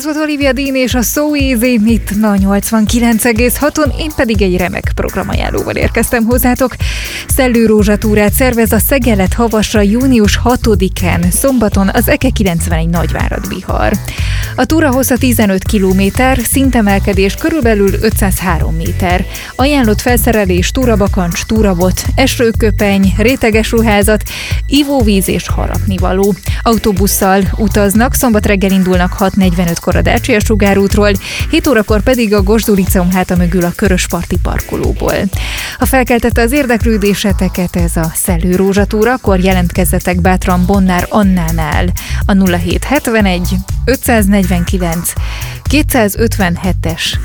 Ez volt Olivia Dean és a So Easy itt a 89,6-on, én pedig egy remek programajánlóval érkeztem hozzátok. Szellőrózsatúrát szervez a Szegelet-Havasra június 6-án, szombaton az Eke 91 Nagyvárad-Bihar. A túra hossza 15 km, szintemelkedés körülbelül 503 méter. Ajánlott felszerelés, túrabakancs, túrabot, esőköpeny, réteges ruházat, ivóvíz és harapnivaló. Autóbusszal utaznak, szombat reggel indulnak 6:45-kor a Dácsia sugárútról, 7 órakor pedig a Gosdú Liceum háta mögül a Körösparti parkolóból. Ha felkeltette az érdeklődéseteket ez a Szellőrózsatúra, akkor jelentkezzetek bátran Bonnár Annánál a 0771 549 257-es